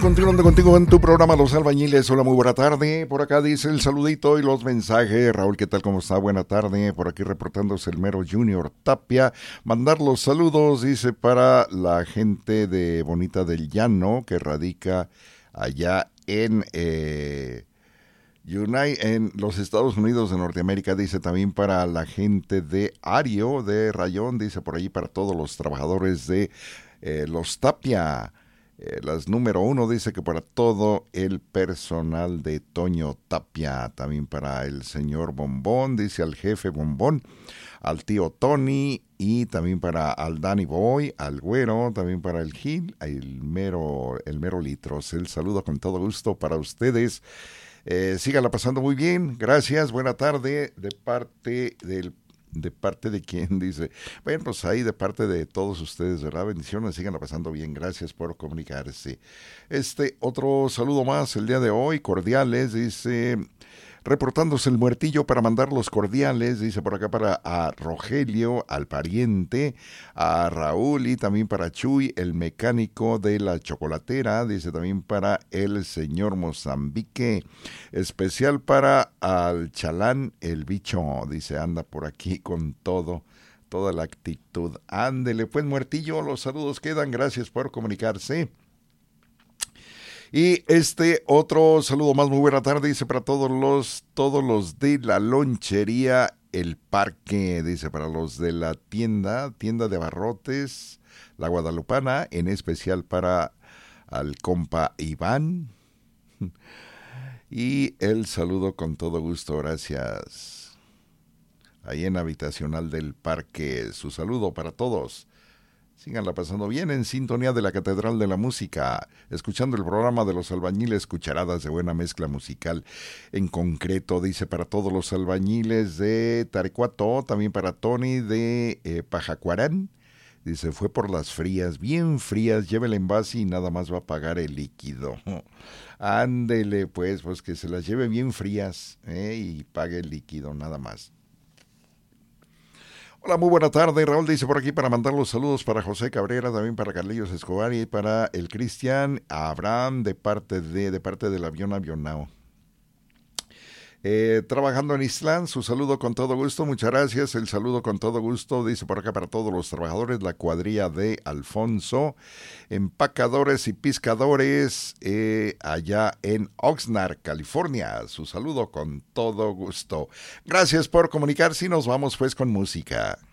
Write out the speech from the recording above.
continuando contigo en tu programa Los Albañiles. Hola, muy buena tarde. Por acá dice el saludito y los mensajes. Raúl, ¿qué tal? ¿Cómo está? Buena tarde. Por aquí reportándose el mero Junior Tapia. Mandar los saludos, dice, para la gente de Bonita del Llano, que radica allá en en los Estados Unidos de Norteamérica. Dice también para la gente de Ario, de Rayón. Dice por allí para todos los trabajadores de los Tapia. Las número 1 dice que para todo el personal de Toño Tapia, también para el señor Bombón, dice al jefe Bombón, al tío Tony y también para al Danny Boy, al Güero, también para el Gil, el mero Litros. El saludo con todo gusto para ustedes. Síganla pasando muy bien, gracias, buena tarde ¿de parte de quién? Dice, bueno, pues ahí de parte de todos ustedes, ¿verdad? Bendiciones, síganla pasando bien, gracias por comunicarse. Otro saludo más el día de hoy, cordiales, dice, reportándose el muertillo para mandar los cordiales, dice por acá para a Rogelio, al pariente, a Raúl y también para Chuy, el mecánico de la chocolatera, dice también para el señor Mozambique, especial para al Chalán, el bicho, dice, anda por aquí con toda la actitud. Ándele, pues muertillo, los saludos quedan, gracias por comunicarse. Y otro saludo más, muy buena tarde, dice para todos los de la lonchería El Parque, dice para los de la tienda de abarrotes, la Guadalupana, en especial para al compa Iván. Y el saludo con todo gusto, gracias. Ahí en Habitacional del Parque, su saludo para todos. Síganla pasando bien en sintonía de la Catedral de la Música, escuchando el programa de los albañiles, cucharadas de buena mezcla musical. En concreto, dice para todos los albañiles de Tarecuato, también para Tony de Pajacuarán. Dice, fue por las frías, bien frías, lleve el envase y nada más va a pagar el líquido. Ándele, pues que se las lleve bien frías y pague el líquido, nada más. Hola, muy buena tarde. Raúl dice por aquí para mandar los saludos para José Cabrera, también para Carlillos Escobar y para el Cristian Abraham de parte del avión Avionao. Trabajando en Islán, su saludo con todo gusto, muchas gracias, el saludo con todo gusto, dice por acá para todos los trabajadores, la cuadrilla de Alfonso, empacadores y pescadores allá en Oxnard, California, su saludo con todo gusto. Gracias por comunicarse y nos vamos pues con música.